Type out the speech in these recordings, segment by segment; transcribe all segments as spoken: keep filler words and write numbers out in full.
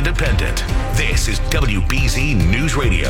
independent. This is W B Z News Radio.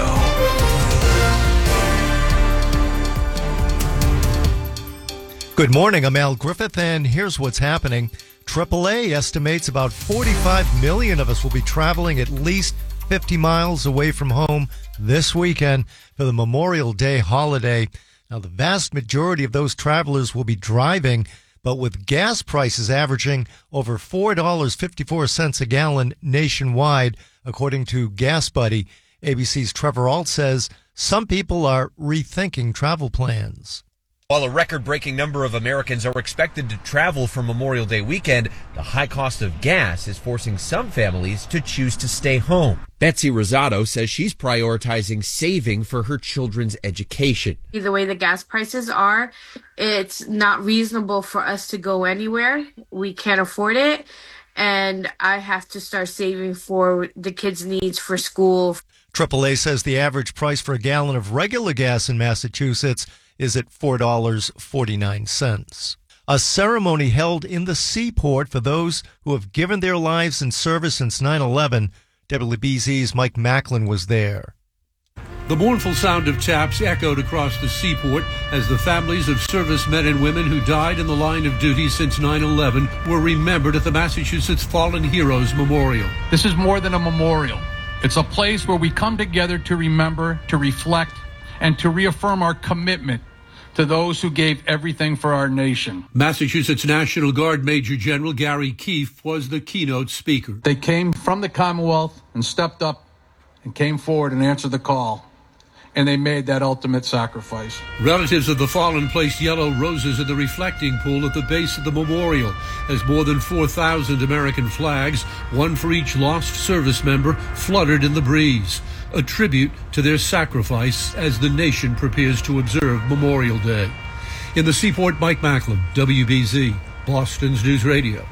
Good morning, I'm Al Griffith, and here's what's happening. triple A estimates about forty-five million of us will be traveling at least fifty miles away from home this weekend for the Memorial Day holiday. Now, the vast majority of those travelers will be driving, but with gas prices averaging over four dollars and fifty-four cents a gallon nationwide, according to Gas Buddy, A B C's Trevor Ault says some people are rethinking travel plans. While a record-breaking number of Americans are expected to travel for Memorial Day weekend, the high cost of gas is forcing some families to choose to stay home. Betsy Rosado says she's prioritizing saving for her children's education. The way the gas prices are, it's not reasonable for us to go anywhere. We can't afford it, and I have to start saving for the kids' needs for school. triple A says the average price for a gallon of regular gas in Massachusetts is at four dollars and forty-nine cents. A ceremony held in the seaport for those who have given their lives in service since nine eleven. W B Z's Mike Macklin was there. The mournful sound of taps echoed across the seaport as the families of servicemen and women who died in the line of duty since nine eleven were remembered at the Massachusetts Fallen Heroes Memorial. This is more than a memorial. It's a place where we come together to remember, to reflect, and to reaffirm our commitment to those who gave everything for our nation. Massachusetts National Guard Major General Gary Keefe was the keynote speaker. They came from the Commonwealth and stepped up and came forward and answered the call, and they made that ultimate sacrifice. Relatives of the fallen placed yellow roses in the reflecting pool at the base of the memorial as more than four thousand American flags, one for each lost service member, fluttered in the breeze. A tribute to their sacrifice as the nation prepares to observe Memorial Day. In the seaport, Mike Macklin, W B Z, Boston's News Radio.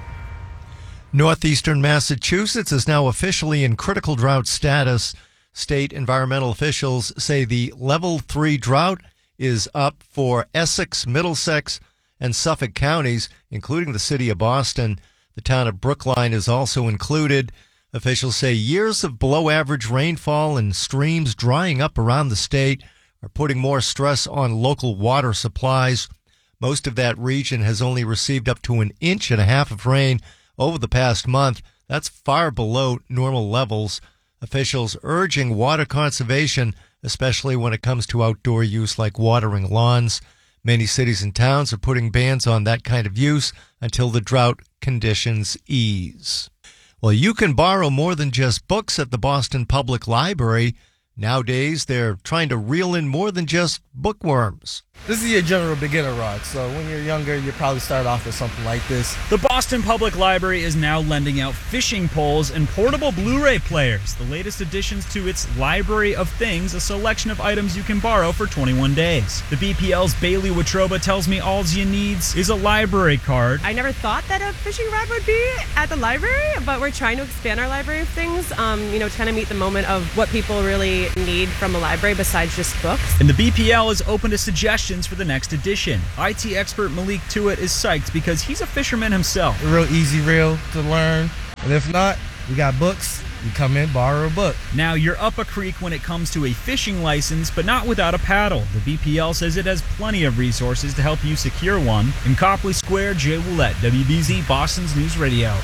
Northeastern Massachusetts is now officially in critical drought status. State environmental officials say the level three drought is up for Essex, Middlesex, and Suffolk counties, including the city of Boston. The town of Brookline is also included. Officials say years of below-average rainfall and streams drying up around the state are putting more stress on local water supplies. Most of that region has only received up to an inch and a half of rain over the past month. That's far below normal levels. Officials urging water conservation, especially when it comes to outdoor use like watering lawns. Many cities and towns are putting bans on that kind of use until the drought conditions ease. Well, you can borrow more than just books at the Boston Public Library. Nowadays, they're trying to reel in more than just bookworms. This is your general beginner rod, so when you're younger, you probably start off with something like this. The Boston Public Library is now lending out fishing poles and portable Blu-ray players, the latest additions to its Library of Things, a selection of items you can borrow for twenty-one days. The B P L's Bailey Watroba tells me all you need is a library card. I never thought that a fishing rod would be at the library, but we're trying to expand our Library of Things, um, you know, to kind of meet the moment of what people really need from a library besides just books. And the B P L is open to suggestions for the next edition. I T expert Malik Tuitt is psyched because he's a fisherman himself. A real easy reel to learn, and if not, we got books. You come in, borrow a book. Now you're up a creek when it comes to a fishing license, but not without a paddle. The B P L says it has plenty of resources to help you secure one. In Copley Square, Jay Willett, W B Z Boston's News Radio.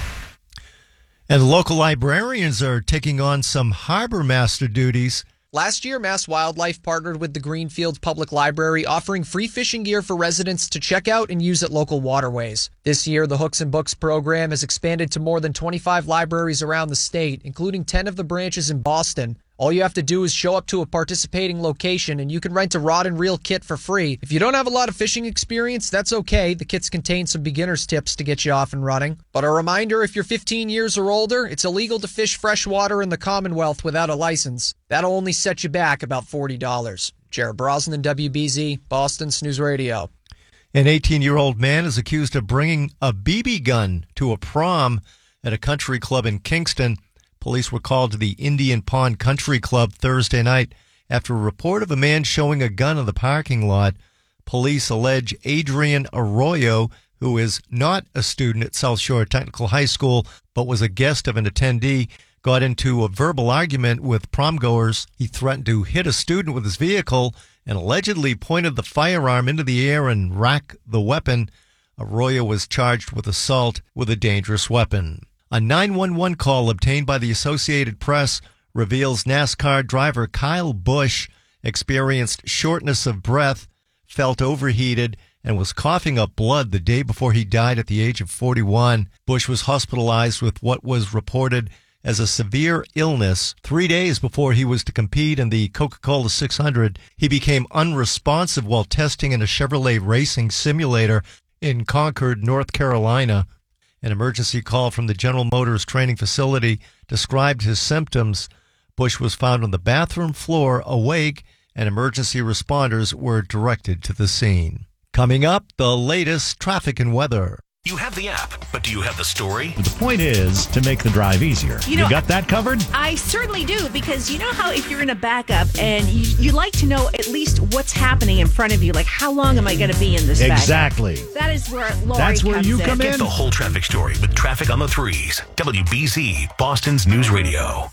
And local librarians are taking on some harbor master duties. Last year, Mass Wildlife partnered with the Greenfield Public Library, offering free fishing gear for residents to check out and use at local waterways. This year, the Hooks and Books program has expanded to more than twenty-five libraries around the state, including ten of the branches in Boston. All you have to do is show up to a participating location and you can rent a rod and reel kit for free. If you don't have a lot of fishing experience, that's okay. The kits contain some beginner's tips to get you off and running. But a reminder, if you're fifteen years or older, it's illegal to fish freshwater in the Commonwealth without a license. That'll only set you back about forty dollars. Jared Brosnan, W B Z, Boston's News Radio. An eighteen-year-old man is accused of bringing a B B gun to a prom at a country club in Kingston. Police were called to the Indian Pond Country Club Thursday night after a report of a man showing a gun in the parking lot. Police allege Adrian Arroyo, who is not a student at South Shore Technical High School, but was a guest of an attendee, got into a verbal argument with prom-goers. He threatened to hit a student with his vehicle and allegedly pointed the firearm into the air and racked the weapon. Arroyo was charged with assault with a dangerous weapon. A nine one one call obtained by the Associated Press reveals NASCAR driver Kyle Busch experienced shortness of breath, felt overheated, and was coughing up blood the day before he died at the age of forty-one. Busch was hospitalized with what was reported as a severe illness. Three days before he was to compete in the Coca-Cola six hundred, he became unresponsive while testing in a Chevrolet racing simulator in Concord, North Carolina. An emergency call from the General Motors training facility described his symptoms. Busch was found on the bathroom floor, awake, and emergency responders were directed to the scene. Coming up, the latest traffic and weather. You have the app, but do you have the story? The point is to make the drive easier. You know, you got that covered? I certainly do, because you know how if you're in a backup and you, you like to know at least what's happening in front of you, like how long am I going to be in this Exactly. backup? That is where Lori That's where comes you in. come in. Get the whole traffic story with Traffic on the Threes. W B Z, Boston's News Radio.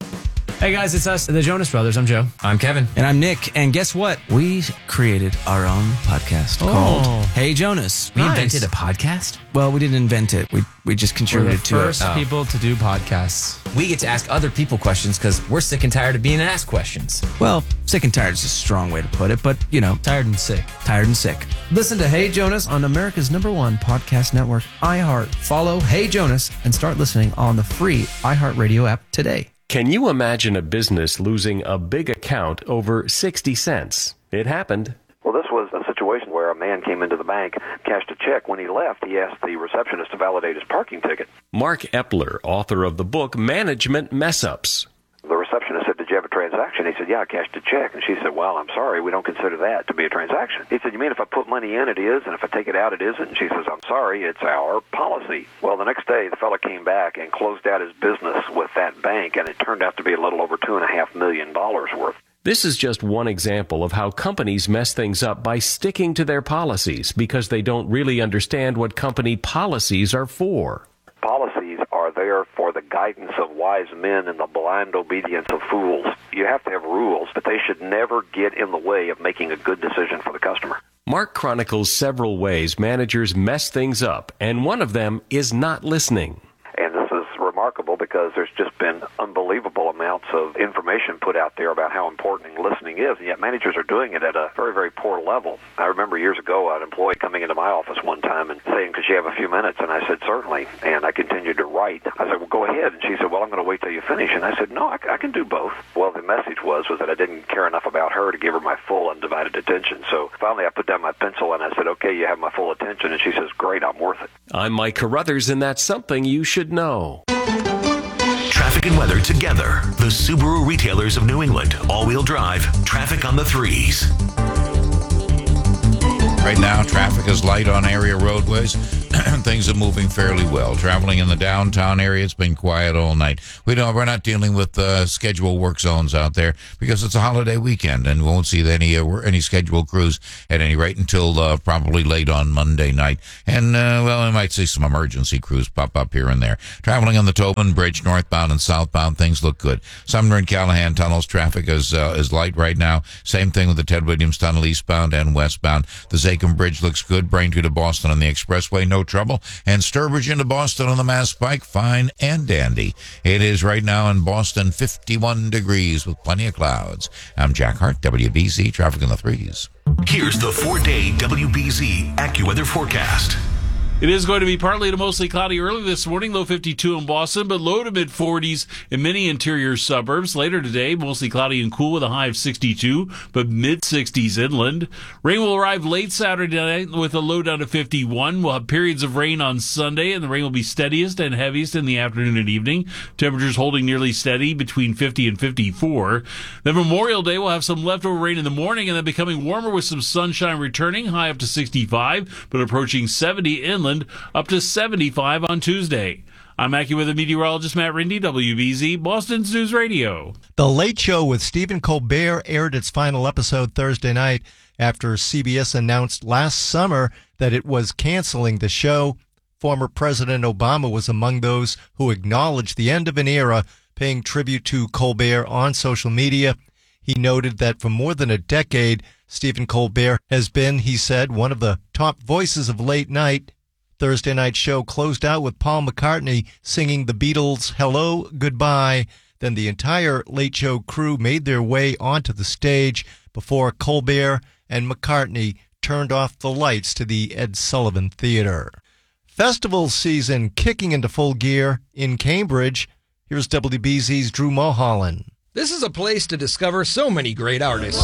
Hey guys, it's us, the Jonas Brothers. I'm Joe. I'm Kevin. And I'm Nick. And guess what? We created our own podcast Oh. called Hey Jonas. We Nice. invented a podcast? Well, we didn't invent it. We we just We're the contributed to first it. Oh. people to do podcasts. We get to ask other people questions because we're sick and tired of being asked questions. Well, sick and tired is a strong way to put it, but you know, Tired and sick. tired and sick. Listen to Hey Jonas on America's number one podcast network, iHeart. Follow Hey Jonas and start listening on the free iHeartRadio app today. Can you imagine a business losing a big account over sixty cents? It happened. Well, this was a situation where a man came into the bank, cashed a check. When he left, he asked the receptionist to validate his parking ticket. Mark Epler, author of the book Management Mess-Ups. The receptionist said, "Did you have a transaction?" He said, "Yeah, I cashed a check." And she said, "Well, I'm sorry, we don't consider that to be a transaction." He said, "You mean if I put money in, it is, and if I take it out, it isn't?" And she says, "I'm sorry, it's our policy." Well, the next day, the fellow came back and closed out his business with that bank, and it turned out to be a little over two and a half million dollars worth. This is just one example of how companies mess things up by sticking to their policies because they don't really understand what company policies are for. Policies are there for the guidance of wise men and the blind obedience of fools. You have to have rules, but they should never get in the way of making a good decision for the customer. Mark chronicles several ways managers mess things up, and one of them is not listening. And this is remarkable because there's just been unbelievable amounts of information put out there about how important listening is, and yet managers are doing it at a very, very poor level. I remember years ago an employee coming into my office one time and saying, "Could you have a few minutes?" And I said, "Certainly." And I continued to write. I said, "Well, go ahead." And she said, "Well, I'm going to wait till you finish." And I said, "No, I, I can do both." Well, the message was, was that I didn't care enough about her to give her my full undivided attention. So finally I put down my pencil and I said, "Okay, you have my full attention." And she says, "Great, I'm worth it." I'm Mike Carruthers, and that's something you should know. Traffic and weather together. The Subaru retailers of New England. All-wheel drive. Traffic on the Threes. Right now, traffic is light on area roadways. Things are moving fairly well. Traveling in the downtown area, it's been quiet all night. We don't, we're not dealing with uh, scheduled work zones out there because it's a holiday weekend, and we won't see any uh, any scheduled crews at any rate until uh, probably late on Monday night. And, uh, well, we might see some emergency crews pop up here and there. Traveling on the Tobin Bridge, northbound and southbound, things look good. Sumner and Callahan tunnels, traffic is uh, is light right now. Same thing with the Ted Williams Tunnel, eastbound and westbound. The Zachem Bridge looks good. Braintree to Boston on the expressway, no trouble. And Sturbridge into Boston on the Mass Pike, fine and dandy. It is right now in Boston, fifty-one degrees with plenty of clouds. I'm Jack Hart, W B Z, Traffic in the Threes. Here's the four-day W B Z AccuWeather forecast. It is going to be partly to mostly cloudy early this morning, low fifty-two in Boston, but low to mid forties in many interior suburbs. Later today, mostly cloudy and cool with a high of sixty-two, but mid sixties inland. Rain will arrive late Saturday night with a low down to fifty-one. We'll have periods of rain on Sunday, and the rain will be steadiest and heaviest in the afternoon and evening. Temperatures holding nearly steady between fifty and fifty-four. Then Memorial Day, we'll have some leftover rain in the morning, and then becoming warmer with some sunshine returning, high up to sixty-five, but approaching seventy inland, up to seventy-five on Tuesday. I'm AccuWeather meteorologist Matt Rindy, W B Z, Boston's News Radio. The Late Show with Stephen Colbert aired its final episode Thursday night after C B S announced last summer that it was canceling the show. Former President Obama was among those who acknowledged the end of an era paying tribute to Colbert on social media. He noted that for more than a decade, Stephen Colbert has been, he said, one of the top voices of late night. Thursday night show closed out with Paul McCartney singing the Beatles' Hello, Goodbye. Then the entire Late Show crew made their way onto the stage before Colbert and McCartney turned off the lights to the Ed Sullivan Theater. Festival season kicking into full gear in Cambridge. Here's W B Z's Drew Mulholland. This is a place to discover so many great artists.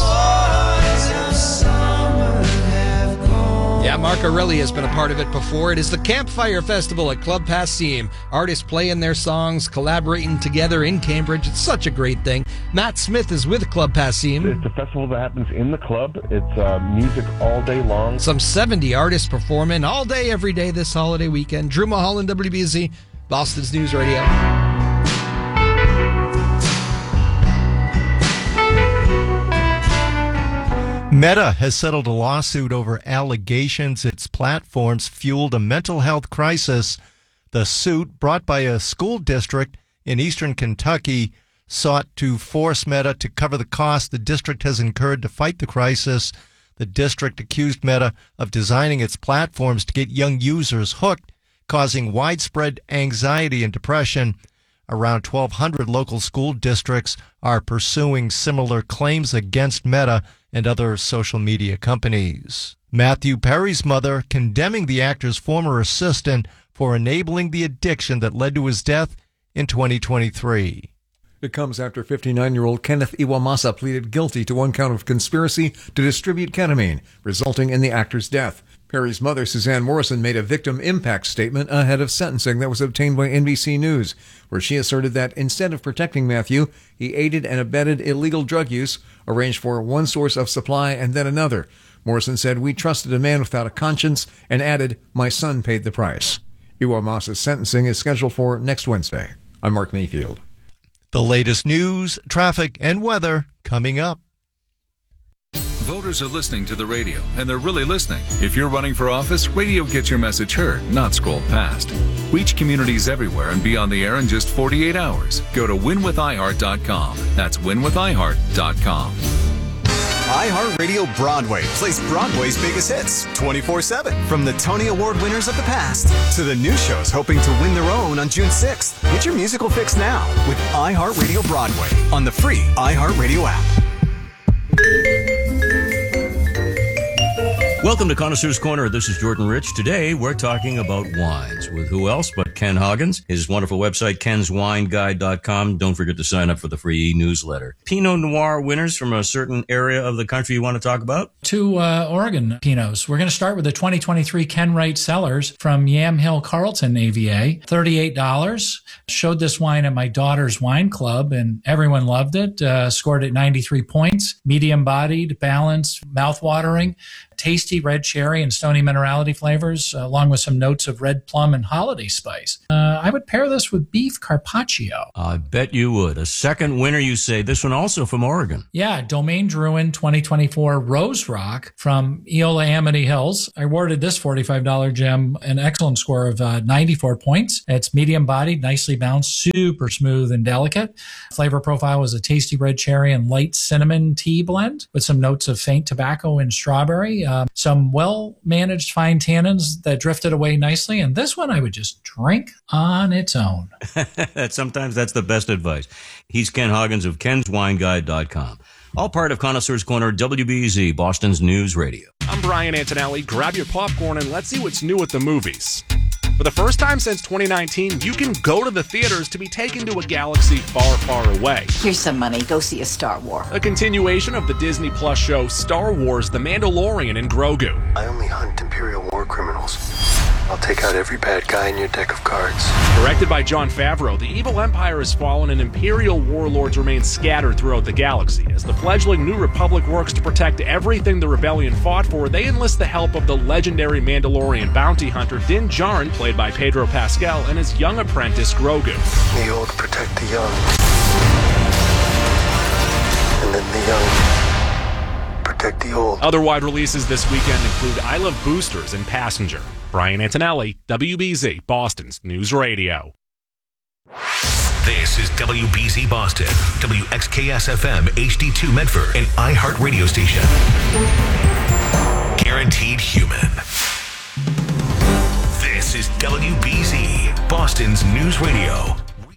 Yeah, Mark Aureli has been a part of it before. It is the Campfire Festival at Club Passim. Artists playing their songs, collaborating together in Cambridge. It's such a great thing. Matt Smith is with Club Passim. It's a festival that happens in the club. It's uh, music all day long. Some seventy artists performing all day, every day this holiday weekend. Drew Mulholland, W B Z, Boston's News Radio. Meta has settled a lawsuit over allegations its platforms fueled a mental health crisis. The suit, brought by a school district in eastern Kentucky, sought to force Meta to cover the cost the district has incurred to fight the crisis. The district accused Meta of designing its platforms to get young users hooked, causing widespread anxiety and depression. Around twelve hundred local school districts are pursuing similar claims against Meta and other social media companies. Matthew Perry's mother condemning the actor's former assistant for enabling the addiction that led to his death in twenty twenty-three. It comes after fifty-nine-year-old Kenneth Iwamasa pleaded guilty to one count of conspiracy to distribute ketamine, resulting in the actor's death. Perry's mother, Suzanne Morrison, made a victim impact statement ahead of sentencing that was obtained by N B C News, where she asserted that instead of protecting Matthew, he aided and abetted illegal drug use, arranged for one source of supply and then another. Morrison said, "We trusted a man without a conscience," and added, "My son paid the price." Iwamasa's sentencing is scheduled for next Wednesday. I'm Mark Mayfield. The latest news, traffic, and weather coming up. Voters are listening to the radio, and they're really listening. If you're running for office, radio gets your message heard, not scrolled past. Reach communities everywhere and be on the air in just forty-eight hours. Go to win with i heart dot com. That's win with i heart dot com. iHeartRadio Broadway plays Broadway's biggest hits twenty-four seven. From the Tony Award winners of the past to the new shows hoping to win their own on June sixth. Get your musical fix now with iHeartRadio Broadway on the free iHeartRadio app. Welcome to Connoisseur's Corner. This is Jordan Rich. Today, we're talking about wines with who else but Ken Hoggins. His wonderful website, kens wine guide dot com. Don't forget to sign up for the free e-newsletter. Pinot Noir winners from a certain area of the country you want to talk about? Two uh, Oregon Pinots. We're going to start with the twenty twenty-three Ken Wright Cellars from Yamhill Carlton A V A. thirty-eight dollars. Showed this wine at my daughter's wine club, and everyone loved it. Uh, scored it ninety-three points. Medium-bodied, balanced, mouth-watering. Tasty red cherry and stony minerality flavors, uh, along with some notes of red plum and holiday spice. Uh, I would pair this with beef carpaccio. I bet you would. A second winner, you say. This one also from Oregon. Yeah, Domaine Drouin twenty twenty-four Rose Rock from Eola Amity Hills. I awarded this forty-five dollars gem an excellent score of uh, ninety-four points. It's medium-bodied, nicely balanced, super smooth and delicate. Flavor profile was a tasty red cherry and light cinnamon tea blend with some notes of faint tobacco and strawberry. Uh, some well-managed fine tannins that drifted away nicely. And this one I would just drink on its own. Sometimes that's the best advice. He's Ken Hoggins of kens wine guide dot com. All part of Connoisseur's Corner, W B Z, Boston's News Radio. I'm Brian Antonelli. Grab your popcorn and let's see what's new at the movies. For the first time since twenty nineteen, you can go to the theaters to be taken to a galaxy far, far away. Here's some money. Go see a Star Wars. A continuation of the Disney Plus show Star Wars: The Mandalorian and Grogu. I only hunt Imperial war criminals. I'll take out every bad guy in your deck of cards. Directed by Jon Favreau, the evil empire has fallen and Imperial warlords remain scattered throughout the galaxy. As the fledgling New Republic works to protect everything the rebellion fought for, they enlist the help of the legendary Mandalorian bounty hunter Din Djarin, played by Pedro Pascal, and his young apprentice Grogu. The old protect the young. And then the young protect the old. Other wide releases this weekend include I Love Boosters and Passenger. Brian Antonelli, W B Z, Boston's News Radio. This is W B Z Boston, W X K S F M H D two Medford, and iHeart Radio Station. Guaranteed human. This is W B Z, Boston's News Radio.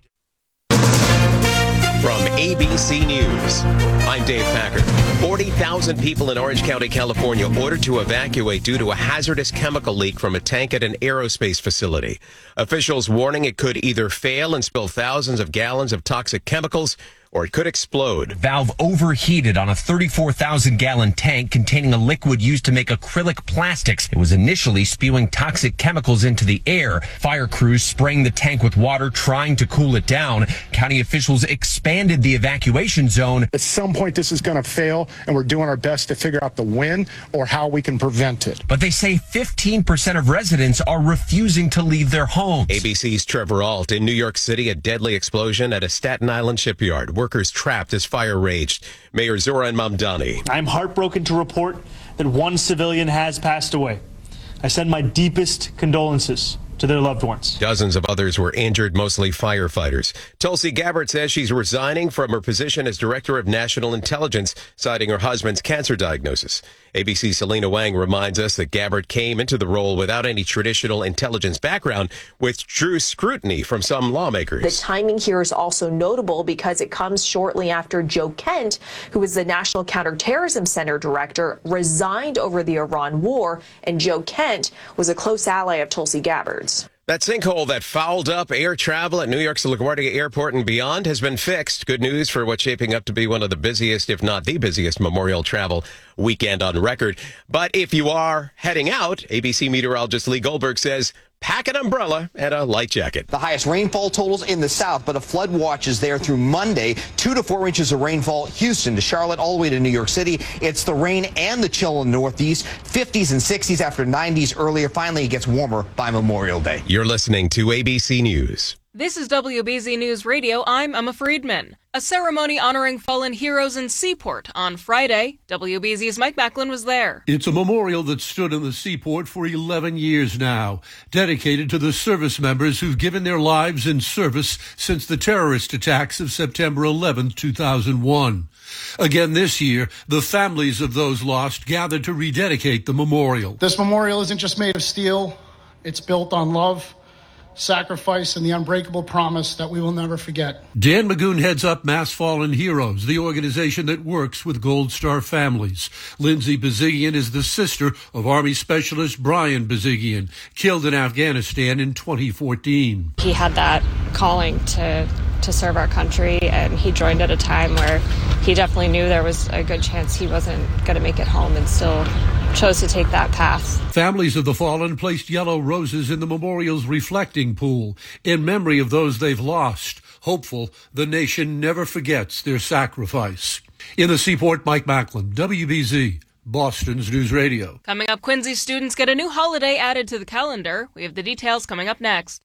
From A B C News, I'm Dave Packer. forty thousand people in Orange County, California ordered to evacuate due to a hazardous chemical leak from a tank at an aerospace facility. Officials warning it could either fail and spill thousands of gallons of toxic chemicals, or it could explode. Valve overheated on a thirty-four thousand gallon tank containing a liquid used to make acrylic plastics. It was initially spewing toxic chemicals into the air. Fire crews spraying the tank with water, trying to cool it down. County officials expanded the evacuation zone. At some point, this is going to fail, and we're doing our best to figure out the when or how we can prevent it. But they say fifteen percent of residents are refusing to leave their homes. A B C's Trevor Ault. In New York City, a deadly explosion at a Staten Island shipyard. Workers trapped as fire raged. Mayor Zoran Mamdani. I'm heartbroken to report that one civilian has passed away. I send my deepest condolences to their loved ones. Dozens of others were injured, mostly firefighters. Tulsi Gabbard says she's resigning from her position as Director of National Intelligence, citing her husband's cancer diagnosis. A B C's Selena Wang reminds us that Gabbard came into the role without any traditional intelligence background, which drew scrutiny from some lawmakers. The timing here is also notable because it comes shortly after Joe Kent, who was the National Counterterrorism Center director, resigned over the Iran war, and Joe Kent was a close ally of Tulsi Gabbard's. That sinkhole that fouled up air travel at New York's LaGuardia Airport and beyond has been fixed. Good news for what's shaping up to be one of the busiest, if not the busiest, Memorial travel weekend on record. But if you are heading out, A B C meteorologist Lee Goldberg says, pack an umbrella and a light jacket. The highest rainfall totals in the south, but a flood watch is there through Monday. Two to four inches of rainfall, Houston to Charlotte, all the way to New York City. It's the rain and the chill in the northeast. fifties and sixties after nineties earlier. Finally, it gets warmer by Memorial Day. You're listening to A B C News. This is W B Z News Radio. I'm Emma Friedman. A ceremony honoring fallen heroes in Seaport on Friday. W B Z's Mike Macklin was there. It's a memorial that stood in the Seaport for eleven years now, dedicated to the service members who've given their lives in service since the terrorist attacks of September eleventh, two thousand one. Again this year, the families of those lost gathered to rededicate the memorial. This memorial isn't just made of steel. It's built on love, sacrifice, and the unbreakable promise that we will never forget. Dan Magoon heads up Mass Fallen Heroes, the organization that works with Gold Star families. Lindsay Bazigian is the sister of Army Specialist Brian Bazigian, killed in Afghanistan in twenty fourteen. He had that calling to to serve our country, and he joined at a time where he definitely knew there was a good chance he wasn't going to make it home, and still chose to take that path. Families of the fallen placed yellow roses in the memorial's reflecting pool in memory of those they've lost, hopeful the nation never forgets their sacrifice. In the Seaport, Mike Macklin, W B Z, Boston's News Radio. Coming up, Quincy students get a new holiday added to the calendar. We have the details coming up next.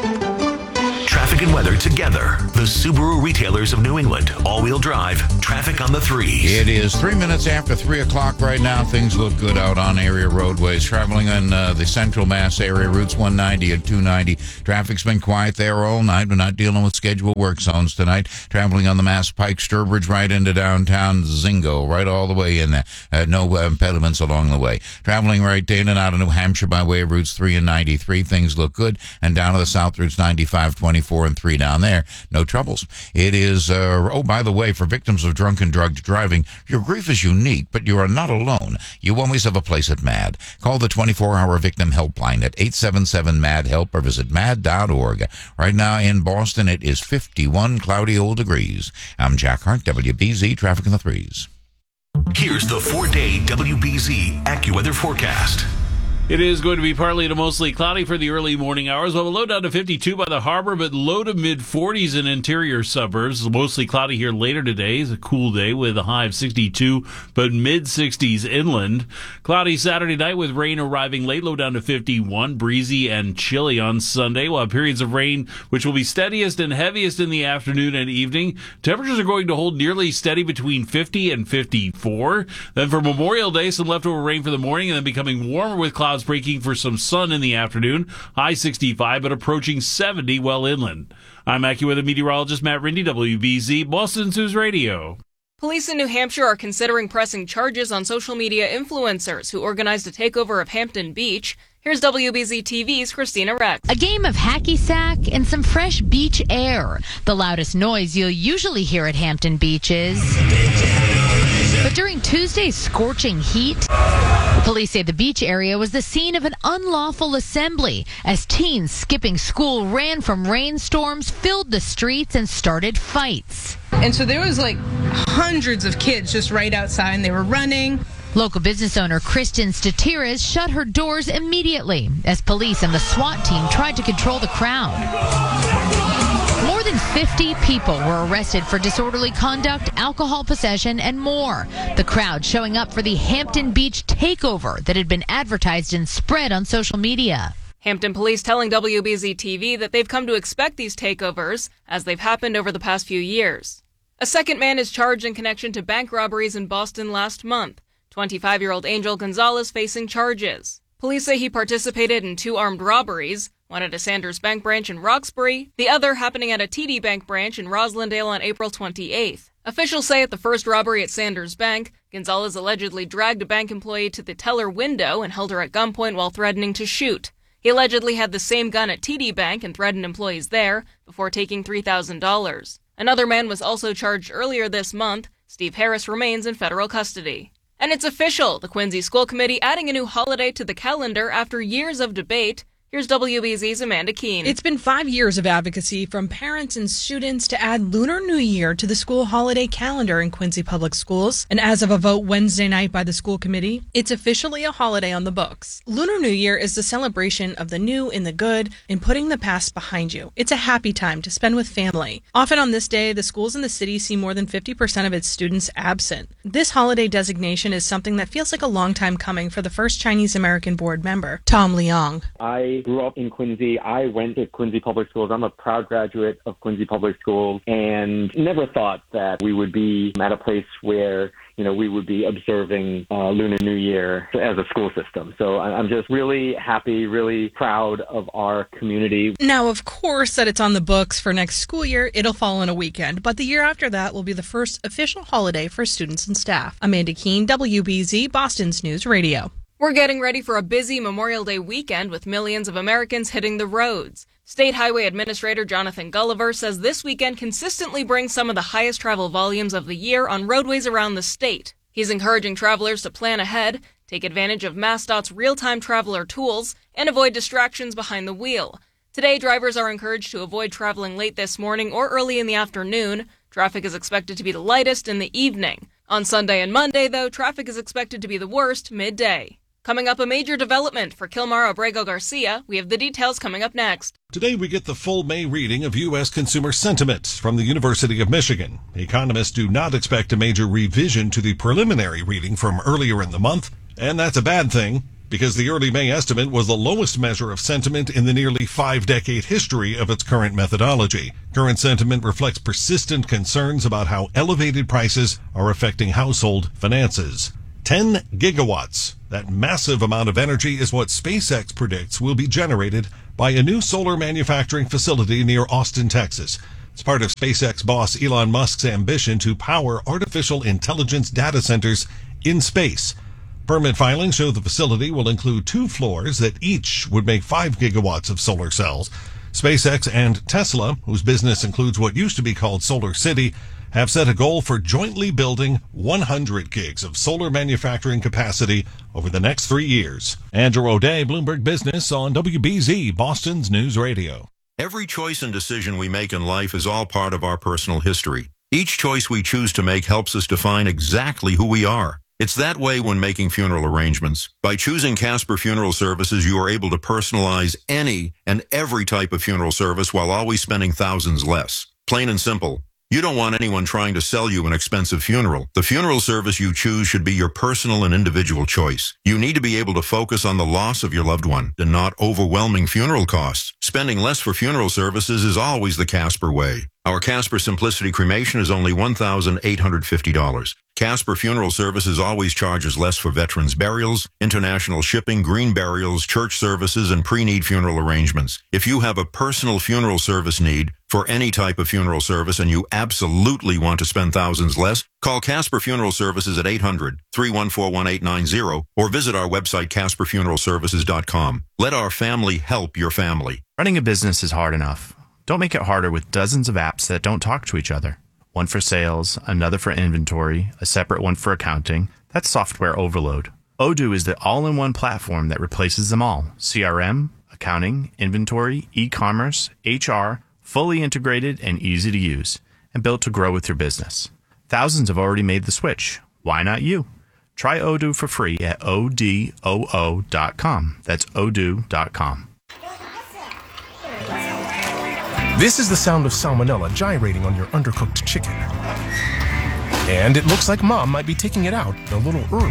Traffic and weather together. The Subaru retailers of New England. All-wheel drive. Traffic on the threes. It is three minutes after three o'clock right now. Things look good out on area roadways. Traveling on uh, the Central Mass area, routes one ninety and two ninety. Traffic's been quiet there all night. We're not dealing with scheduled work zones tonight. Traveling on the Mass Pike, Sturbridge, right into downtown Zingo, right all the way in there. Uh, no uh, impediments along the way. Traveling right in and out of New Hampshire by way of routes three and ninety-three. Things look good. And down to the south, routes ninety-five, twenty-four, and three down there. No troubles. It is, uh, oh, by the way, for victims of drunk and drugged driving, your grief is unique, but you are not alone. You always have a place at MAD. Call the twenty-four hour victim helpline at eight seven seven MAD HELP or visit mad dot org. Right now in Boston, it is fifty-one cloudy old degrees. I'm Jack Hart, W B Z, Traffic in the Threes. Here's the four-day W B Z AccuWeather forecast. It is going to be partly to mostly cloudy for the early morning hours. We'll have a low down to fifty-two by the harbor, but low to mid forties in interior suburbs. Mostly cloudy here later today. It's a cool day with a high of sixty-two, but mid sixties inland. Cloudy Saturday night with rain arriving late, low down to fifty-one. Breezy and chilly on Sunday. We'll have periods of rain, which will be steadiest and heaviest in the afternoon and evening. Temperatures are going to hold nearly steady between fifty and fifty-four. Then for Memorial Day, some leftover rain for the morning and then becoming warmer with clouds breaking for some sun in the afternoon. High sixty-five, but approaching seventy well inland. I'm AccuWeather meteorologist Matt Rindy, W B Z, Boston's News Radio. Police in New Hampshire are considering pressing charges on social media influencers who organized a takeover of Hampton Beach. Here's W B Z T V's Christina Rex. A game of hacky sack and some fresh beach air. The loudest noise you'll usually hear at Hampton Beach is... But during Tuesday's scorching heat, police say the beach area was the scene of an unlawful assembly as teens skipping school ran from rainstorms, filled the streets, and started fights. And so there was like hundreds of kids just right outside, and they were running. Local business owner Kristen Statiras shut her doors immediately as police and the SWAT team tried to control the crowd. More than fifty people were arrested for disorderly conduct, alcohol possession, and more. The crowd showing up for the Hampton Beach takeover that had been advertised and spread on social media. Hampton police telling W B Z T V that they've come to expect these takeovers as they've happened over the past few years. A second man is charged in connection to bank robberies in Boston last month. twenty-five-year-old Angel Gonzalez facing charges. Police say he participated in two armed robberies, one at a Sanders Bank branch in Roxbury, the other happening at a T D Bank branch in Roslindale on April twenty-eighth. Officials say at the first robbery at Sanders Bank, Gonzalez allegedly dragged a bank employee to the teller window and held her at gunpoint while threatening to shoot. He allegedly had the same gun at T D Bank and threatened employees there before taking three thousand dollars. Another man was also charged earlier this month. Steve Harris remains in federal custody. And it's official, the Quincy School Committee adding a new holiday to the calendar after years of debate. Here's W B Z's Amanda Keene. It's been five years of advocacy from parents and students to add Lunar New Year to the school holiday calendar in Quincy Public Schools. And as of a vote Wednesday night by the school committee, it's officially a holiday on the books. Lunar New Year is the celebration of the new and the good and putting the past behind you. It's a happy time to spend with family. Often on this day, the schools in the city see more than fifty percent of its students absent. This holiday designation is something that feels like a long time coming for the first Chinese American board member, Tom Leong. I grew up in Quincy. I went to Quincy Public Schools. I'm a proud graduate of Quincy Public Schools and never thought that we would be at a place where, you know, we would be observing uh, Lunar New Year as a school system. So I'm just really happy, really proud of our community. Now, of course, that it's on the books for next school year, it'll fall on a weekend. But the year after that will be the first official holiday for students and staff. Amanda Keene, W B Z, Boston's News Radio. We're getting ready for a busy Memorial Day weekend with millions of Americans hitting the roads. State Highway Administrator Jonathan Gulliver says this weekend consistently brings some of the highest travel volumes of the year on roadways around the state. He's encouraging travelers to plan ahead, take advantage of MassDOT's real-time traveler tools, and avoid distractions behind the wheel. Today, drivers are encouraged to avoid traveling late this morning or early in the afternoon. Traffic is expected to be the lightest in the evening. On Sunday and Monday, though, traffic is expected to be the worst midday. Coming up, a major development for Kilmar Abrego Garcia. We have the details coming up next. Today we get the full May reading of U S consumer sentiment from the University of Michigan. Economists do not expect a major revision to the preliminary reading from earlier in the month, and that's a bad thing because the early May estimate was the lowest measure of sentiment in the nearly five-decade history of its current methodology. Current sentiment reflects persistent concerns about how elevated prices are affecting household finances. ten gigawatts. That massive amount of energy is what SpaceX predicts will be generated by a new solar manufacturing facility near Austin, Texas. It's part of SpaceX boss Elon Musk's ambition to power artificial intelligence data centers in space. Permit filings show the facility will include two floors that each would make five gigawatts of solar cells. SpaceX and Tesla, whose business includes what used to be called Solar City, have set a goal for jointly building one hundred gigs of solar manufacturing capacity over the next three years. Andrew O'Day, Bloomberg Business on W B Z, Boston's News Radio. Every choice and decision we make in life is all part of our personal history. Each choice we choose to make helps us define exactly who we are. It's that way when making funeral arrangements. By choosing Casper Funeral Services, you are able to personalize any and every type of funeral service while always spending thousands less. Plain and simple. You don't want anyone trying to sell you an expensive funeral. The funeral service you choose should be your personal and individual choice. You need to be able to focus on the loss of your loved one and not overwhelming funeral costs. Spending less for funeral services is always the Casper way. Our Casper Simplicity cremation is only one thousand eight hundred fifty dollars. Casper Funeral Services always charges less for veterans' burials, international shipping, green burials, church services, and pre-need funeral arrangements. If you have a personal funeral service need for any type of funeral service and you absolutely want to spend thousands less, call Casper Funeral Services at eight hundred, three one four, one eight nine zero or visit our website casper funeral services dot com. Let our family help your family. Running a business is hard enough. Don't make it harder with dozens of apps that don't talk to each other. One for sales, another for inventory, a separate one for accounting. That's software overload. Odoo is the all-in-one platform that replaces them all. C R M, accounting, inventory, e-commerce, H R, fully integrated and easy to use, and built to grow with your business. Thousands have already made the switch. Why not you? Try Odoo for free at odoo dot com. That's odoo dot com. This is the sound of salmonella gyrating on your undercooked chicken. And it looks like Mom might be taking it out a little early.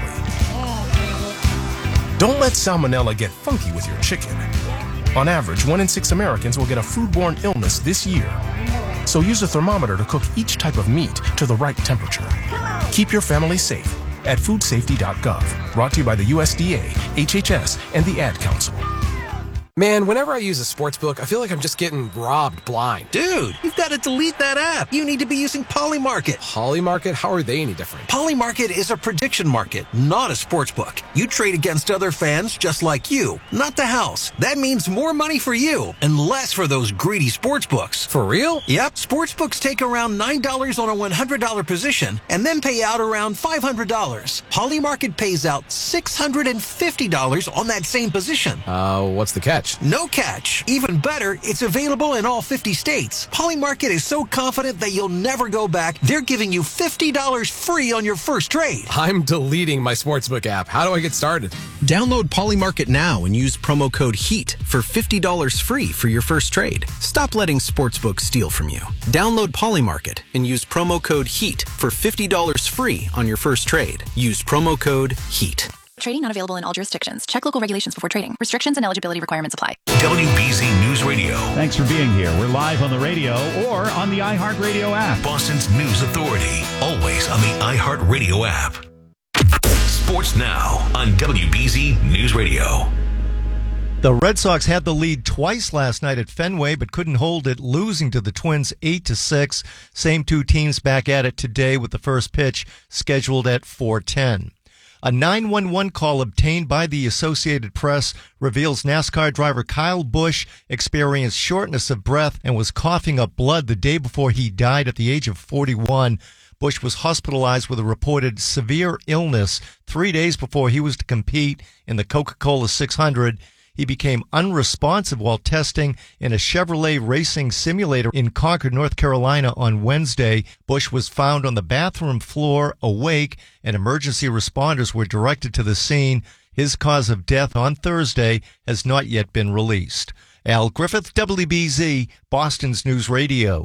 Don't let salmonella get funky with your chicken. On average, one in six Americans will get a foodborne illness this year. So use a thermometer to cook each type of meat to the right temperature. Keep your family safe at food safety dot gov. Brought to you by the U S D A, H H S, and the Ad Council. Man, whenever I use a sports book, I feel like I'm just getting robbed blind. Dude, you've got to delete that app. You need to be using Polymarket. Polymarket? How are they any different? Polymarket is a prediction market, not a sports book. You trade against other fans just like you, not the house. That means more money for you and less for those greedy sports books. For real? Yep. Sports books take around nine dollars on a one hundred dollars position and then pay out around five hundred dollars. Polymarket pays out six hundred fifty dollars on that same position. Uh, what's the catch? No catch. Even better, it's available in all fifty states. Polymarket is so confident that you'll never go back, they're giving you fifty dollars free on your first trade. I'm deleting my sportsbook app. How do I get started? Download Polymarket now and use promo code HEAT for fifty dollars free for your first trade. Stop letting sportsbooks steal from you. Download Polymarket and use promo code HEAT for fifty dollars free on your first trade. Use promo code HEAT. Trading not available in all jurisdictions. Check local regulations before trading. Restrictions and eligibility requirements apply. W B Z News Radio. Thanks for being here. We're live on the radio or on the iHeartRadio app. Boston's News Authority. Always on the iHeartRadio app. Sports Now on W B Z News Radio. The Red Sox had the lead twice last night at Fenway, but couldn't hold it, losing to the Twins eight to six. Same two teams back at it today with the first pitch scheduled at four ten. A nine one one call obtained by the Associated Press reveals NASCAR driver Kyle Busch experienced shortness of breath and was coughing up blood the day before he died at the age of forty-one. Busch was hospitalized with a reported severe illness three days before he was to compete in the Coca-Cola six hundred. He became unresponsive while testing in a Chevrolet racing simulator in Concord, North Carolina on Wednesday. Busch was found on the bathroom floor awake, and emergency responders were directed to the scene. His cause of death on Thursday has not yet been released. Al Griffith, W B Z, Boston's News Radio.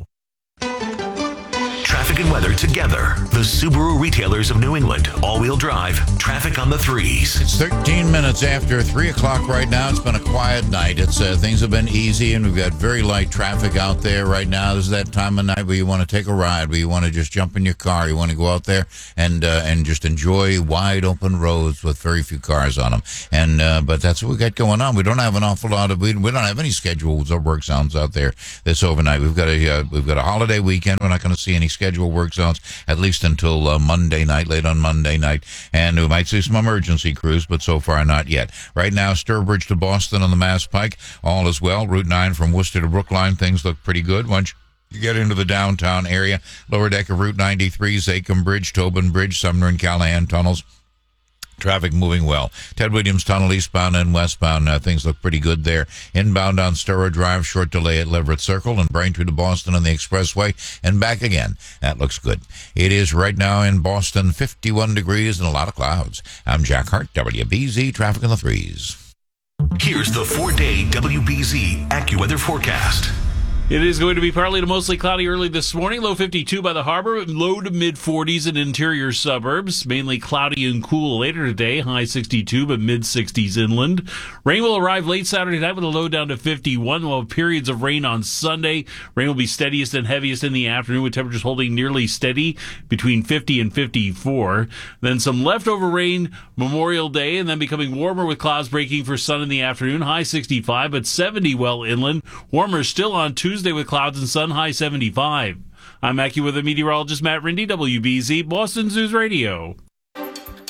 Traffic and weather together. The Subaru retailers of New England. All-wheel drive. Traffic on the threes. It's thirteen minutes after three o'clock right now. It's been a quiet night. It's uh, things have been easy, and we've got very light traffic out there right now. This is that time of night where you want to take a ride, where you want to just jump in your car. You want to go out there and uh, and just enjoy wide open roads with very few cars on them. And uh, but that's what we got going on. We don't have an awful lot of we, we don't have any scheduled work zones out there this overnight. We've got a uh, we've got a holiday weekend. We're not going to see any scheduled work zones at least until uh, Monday night, late on Monday night, and we might see some emergency crews, but so far not yet. Right now, Sturbridge to Boston on the Mass Pike, all is well. Route nine from Worcester to Brookline, things look pretty good. Once you get into the downtown area, lower deck of Route ninety-three, Zachem Bridge, Tobin Bridge, Sumner and Callahan tunnels. Traffic moving well. Ted Williams Tunnel eastbound and westbound. Uh, things look pretty good there. Inbound on Sturrow Drive, short delay at Leverett Circle, and Braintree to Boston on the expressway, and back again. That looks good. It is right now in Boston, fifty-one degrees and a lot of clouds. I'm Jack Hart, W B Z Traffic in the Threes. Here's the four-day W B Z AccuWeather forecast. It is going to be partly to mostly cloudy early this morning. Low fifty-two by the harbor, low to mid forties in interior suburbs. Mainly cloudy and cool later today. High sixty-two, but mid sixties inland. Rain will arrive late Saturday night with a low down to fifty-one. We'll have periods of rain on Sunday. Rain will be steadiest and heaviest in the afternoon, with temperatures holding nearly steady between fifty and fifty-four. Then some leftover rain Memorial Day, and then becoming warmer with clouds breaking for sun in the afternoon. High sixty-five, but seventy well inland. Warmer still on Tuesday with clouds and sun, high seventy-five. I'm AccuWeather meteorologist Matt Rindy, W B Z, Boston News Radio.